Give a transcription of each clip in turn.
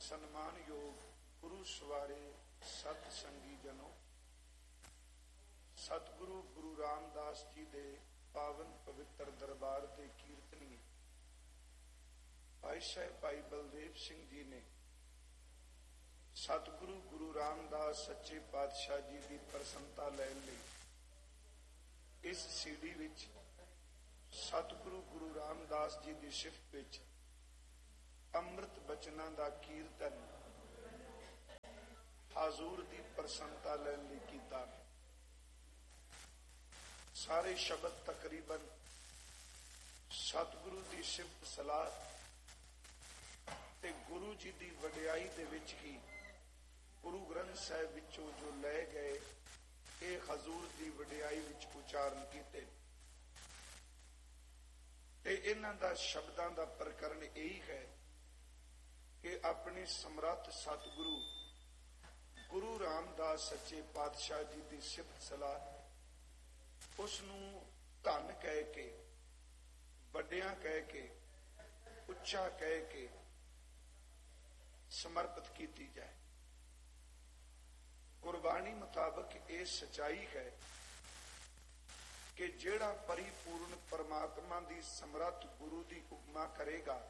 ਸਨਮਾਨਯੋਗ ਗੁਰੂ ਸਵਾਰੇ ਸਤ ਸੰਗੀ ਜਨੋ, ਸਤਿਗੁਰੂ ਗੁਰੂ ਰਾਮਦਾਸ ਜੀ ਦੇ ਪਾਵਨ ਪਵਿੱਤਰ ਦਰਬਾਰ ਦੇ ਕੀਰਤਨੀ ਭਾਈ ਸਾਹਿਬ ਭਾਈ ਬਲਦੇਵ ਸਿੰਘ ਜੀ ਨੇ ਸਤਿਗੁਰੂ ਗੁਰੂ ਰਾਮਦਾਸ ਸੱਚੇ ਪਾਤਸ਼ਾਹ ਜੀ ਦੀ ਪ੍ਰਸੰਨਤਾ ਲੈਣ ਲਈ ਇਸ ਸੀਡੀ ਵਿੱਚ ਸਤਿਗੁਰੂ ਗੁਰੂ ਰਾਮਦਾਸ ਜੀ ਦੀ ਸਿਫਤ ਵਿੱਚ ਅੰਮ੍ਰਿਤ ਬਚਨਾਂ ਦਾ ਕੀਰਤਨ ਹਾਜ਼ੂਰ ਦੀ ਪ੍ਰਸੰਨਤਾ ਲੈਣ ਲਈ ਕੀਤਾ। ਸਾਰੇ ਸ਼ਬਦ ਤਕਰੀਬਨ ਸਤਿਗੁਰੂ ਦੀ ਸਿਫਤ ਸਲਾਹ ਤੇ ਗੁਰੂ ਜੀ ਦੀ ਵਡਿਆਈ ਦੇ ਵਿੱਚ ਹੀ ਗੁਰੂ ਗ੍ਰੰਥ ਸਾਹਿਬ ਵਿੱਚੋਂ ਜੋ ਲੈ ਗਏ ਇਹ ਹਜ਼ੂਰ ਦੀ ਵਡਿਆਈ ਵਿੱਚ ਉਚਾਰਨ ਕੀਤੇ ਤੇ ਇਹਨਾਂ ਦਾ ਸ਼ਬਦਾਂ ਦਾ ਪ੍ਰਕਰਨ ਇਹੀ ਹੈ ਕਿ ਆਪਣੇ ਸਮਰੱਥ ਸਤਿਗੁਰੂ ਗੁਰੂ ਰਾਮਦਾਸ ਸੱਚੇ ਪਾਤਸ਼ਾਹ ਜੀ ਦੀ ਸਿਫਤ ਸਲਾਹ ਉਸ ਨੂੰ ਧੰਨ ਕਹਿ ਕੇ, ਵੱਡਿਆਂ ਕਹਿ ਕੇ, ਉੱਚਾ ਕਹਿ ਕੇ ਸਮਰਪਿਤ ਕੀਤੀ ਜਾਏ। ਗੁਰਬਾਣੀ ਮੁਤਾਬਕ ਇਹ ਸਚਾਈ ਹੈ ਕਿ ਜਿਹੜਾ ਪਰਿਪੂਰਨ ਪਰਮਾਤਮਾ ਦੀ ਸਮਰੱਥ ਗੁਰੂ ਦੀ ਉਪਮਾ ਕਰੇਗਾ,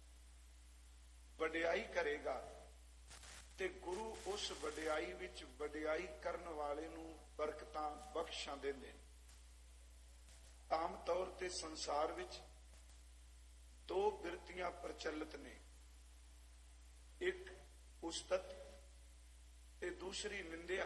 ਵਡਿਆਈ ਕਰੇਗਾ ਤੇ ਗੁਰੂ ਉਸ ਵਡਿਆਈ ਵਿੱਚ ਵਡਿਆਈ ਕਰਨ ਵਾਲੇ ਨੂੰ ਬਰਕਤਾਂ ਬਖਸ਼ਾਂ ਦਿੰਦੇ ਨੇ। ਆਮ ਤੌਰ ਤੇ ਸੰਸਾਰ ਵਿੱਚ ਦੋ ਬਿਰਤੀਆਂ ਪ੍ਰਚਲਿਤ ਨੇ, ਇੱਕ ਉਸਤਤ ਤੇ ਦੂਸਰੀ ਨਿੰਦਿਆ।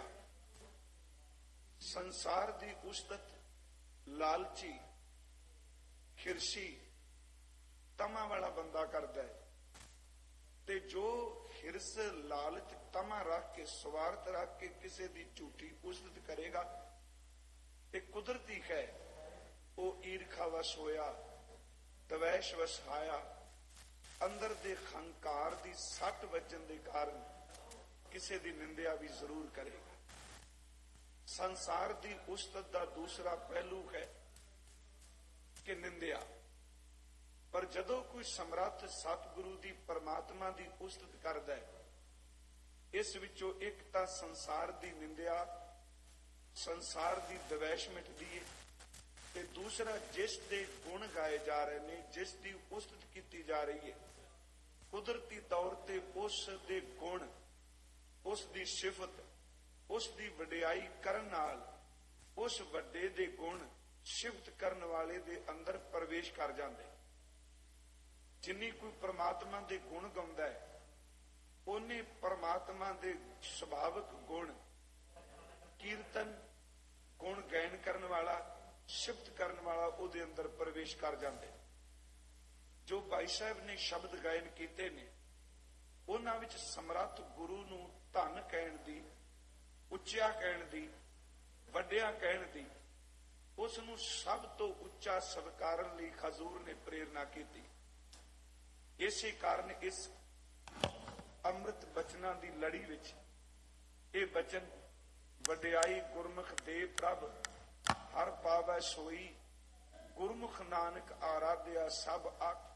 ਸੰਸਾਰ ਦੀ ਉਸਤਤ ਲਾਲਚੀ, ਹਿਰਸੀ, ਤਮਾ ਵਾਲਾ ਬੰਦਾ ਕਰਦਾ ਹੈ ਤੇ ਜੋ ਹਿਰਸ, ਲਾਲਚ, ਤਮਾ ਰੱਖ ਕੇ, ਸਵਾਰਥ ਰੱਖ ਕੇ ਕਿਸੇ ਦੀ ਝੂਠੀ ਉਸਤਤ ਕਰੇਗਾ ਤੇ ਕੁਦਰਤੀ ਹੈ ਉਹ ਈਰਖਾਵਸ਼ ਹੋਇਆ, ਦਵੈਸ਼ ਵਸ਼ ਆਇਆ, ਅੰਦਰ ਦੇ ਹੰਕਾਰ ਦੀ ਸੱਟ ਵੱਜਣ ਦੇ ਕਾਰਨ ਕਿਸੇ ਦੀ ਨਿੰਦਿਆ ਵੀ ਜ਼ਰੂਰ ਕਰੇਗਾ। ਸੰਸਾਰ ਦੀ ਉਸਤਤ ਦਾ ਦੂਸਰਾ ਪਹਿਲੂ ਹੈ ਕਿ ਨਿੰਦਿਆ। ਪਰ ਜਦੋਂ ਕੋਈ ਸਮਰੱਥ ਸਤਿਗੁਰੂ ਦੀ ਪਰਮਾਤਮਾ ਦੀ ਉਸਤਤ ਕਰਦਾ ਹੈ, ਇਸ ਵਿੱਚੋਂ ਇੱਕ ਤਾਂ ਸੰਸਾਰ ਦੀ ਨਿੰਦਿਆ, ਸੰਸਾਰ ਦੀ ਦਵੈਸ਼ ਮਿਟਦੀ ਹੈ ਤੇ ਦੂਸਰਾ ਜਿਸ ਦੇ ਗੁਣ ਗਾਏ ਜਾ ਰਹੇ ਨੇ, ਜਿਸ ਦੀ ਉਸਤਤ ਕੀਤੀ ਜਾ ਰਹੀ ਹੈ, ਕੁਦਰਤੀ ਤੌਰ ਤੇ ਉਸ ਦੇ ਗੁਣ, ਉਸ ਦੀ ਸਿਫਤ, ਉਸ ਦੀ ਵਡਿਆਈ ਕਰਨ ਨਾਲ ਉਸ ਵੱਡੇ ਦੇ ਗੁਣ ਸਿਫਤ ਕਰਨ ਵਾਲੇ ਦੇ ਅੰਦਰ ਪ੍ਰਵੇਸ਼ ਕਰ ਜਾਂਦੇ। ਜਿੰਨੀ ਕੋਈ ਪ੍ਰਮਾਤਮਾ ਦੇ ਗੁਣ ਗਾਉਂਦਾ ਹੈ, ਉਹਨੇ ਪ੍ਰਮਾਤਮਾ ਦੇ ਸੁਭਾਵਿਕ ਗੁਣ, ਕੀਰਤਨ, ਗੁਣ ਗਾਇਨ ਕਰਨ ਵਾਲਾ, ਸਿਫਤ ਕਰਨ ਵਾਲਾ ਉਹਦੇ ਅੰਦਰ ਪ੍ਰਵੇਸ਼ ਕਰ ਜਾਂਦੇ। ਜੋ ਭਾਈ ਸਾਹਿਬ ਨੇ ਸ਼ਬਦ ਗਾਇਨ ਕੀਤੇ ਨੇ, ਉਹਨਾਂ ਵਿੱਚ ਸਮਰੱਥ ਗੁਰੂ ਨੂੰ ਧੰਨ ਕਹਿਣ ਦੀ, ਉੱਚਾ ਕਹਿਣ ਦੀ, ਵੱਡਿਆ ਕਹਿਣ ਦੀ, ਉਸ ਨੂੰ ਸਭ ਤੋਂ ਉੱਚਾ ਸਤਿਕਾਰਨ ਲਈ ਹਜ਼ੂਰ ਨੇ ਪ੍ਰੇਰਨਾ ਕੀਤੀ। ਇਸੇ ਕਾਰਨ ਇਸ ਅੰਮ੍ਰਿਤ ਬਚਨਾਂ ਦੀ ਲੜੀ ਵਿੱਚ ਇਹ ਬਚਨ ਵਡਿਆਈ ਗੁਰਮੁਖ ਦੇ ਪ੍ਰਭ ਹਰ ਪਾਵੈ ਸੋਈ, ਗੁਰਮੁਖ ਨਾਨਕ ਆਰਾਧਿਆ ਸਭ ਆਖੇ